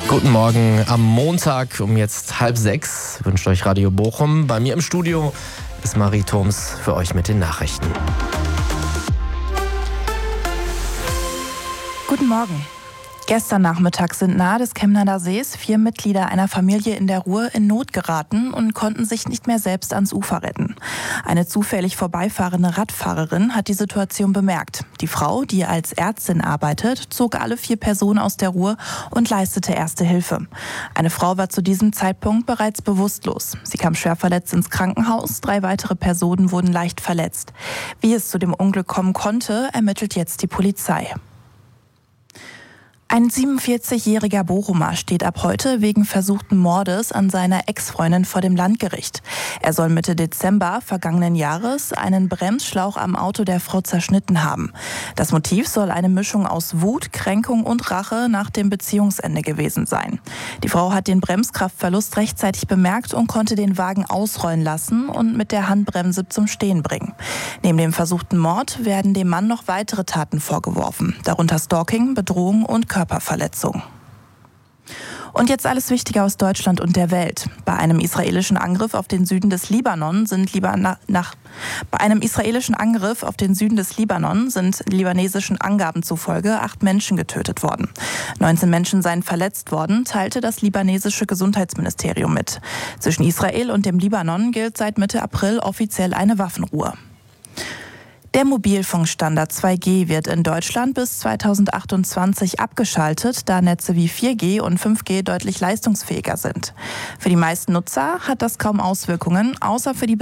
Guten Morgen am Montag um jetzt 5:30 wünscht euch Radio Bochum. Bei mir im Studio ist Marie Thoms für euch mit den Nachrichten. Guten Morgen. Gestern Nachmittag sind nahe des Kemnader Sees 4 Mitglieder einer Familie in der Ruhr in Not geraten und konnten sich nicht mehr selbst ans Ufer retten. Eine zufällig vorbeifahrende Radfahrerin hat die Situation bemerkt. Die Frau, die als Ärztin arbeitet, zog alle 4 Personen aus der Ruhr und leistete erste Hilfe. Eine Frau war zu diesem Zeitpunkt bereits bewusstlos. Sie kam schwer verletzt ins Krankenhaus, 3 weitere Personen wurden leicht verletzt. Wie es zu dem Unglück kommen konnte, ermittelt jetzt die Polizei. Ein 47-jähriger Bochumer steht ab heute wegen versuchten Mordes an seiner Ex-Freundin vor dem Landgericht. Er soll Mitte Dezember vergangenen Jahres einen Bremsschlauch am Auto der Frau zerschnitten haben. Das Motiv soll eine Mischung aus Wut, Kränkung und Rache nach dem Beziehungsende gewesen sein. Die Frau hat den Bremskraftverlust rechtzeitig bemerkt und konnte den Wagen ausrollen lassen und mit der Handbremse zum Stehen bringen. Neben dem versuchten Mord werden dem Mann noch weitere Taten vorgeworfen, darunter Stalking, Bedrohung und Körperverletzung. Und jetzt alles Wichtige aus Deutschland und der Welt. Bei einem israelischen Angriff auf den Süden des Libanon sind libanesischen Angaben zufolge 8 Menschen getötet worden. 19 Menschen seien verletzt worden, teilte das libanesische Gesundheitsministerium mit. Zwischen Israel und dem Libanon gilt seit Mitte April offiziell eine Waffenruhe. Der Mobilfunkstandard 2G wird in Deutschland bis 2028 abgeschaltet, da Netze wie 4G und 5G deutlich leistungsfähiger sind. Für die meisten Nutzer hat das kaum Auswirkungen, außer für die